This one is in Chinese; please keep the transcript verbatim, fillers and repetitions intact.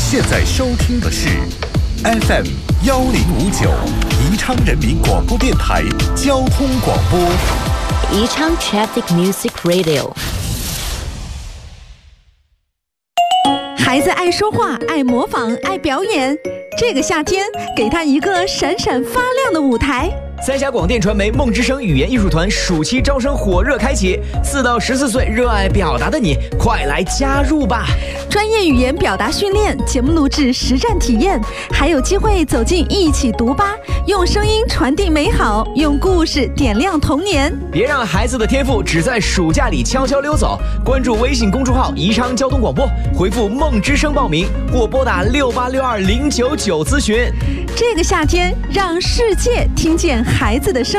现在收听的是 F M 幺零五九宜昌人民广播电台交通广播， 宜昌 Traffic Music Radio。 孩子爱说话，爱模仿，爱表演。这个夏天，给他一个闪闪发亮的舞台。 三峡广电传媒梦之声语言艺术团暑期招生火热开启，四到十四岁热爱表达的你，快来加入吧！ 专业语言表达训练、节目录制、实战体验，还有机会走进一起读吧，用声音传递美好，用故事点亮童年。 别让孩子的天赋只在暑假里悄悄溜走！关注微信公众号宜昌交通广播，回复梦之声报名，或拨打六八六二零九九咨询。 这个夏天，让世界听见孩子的声音。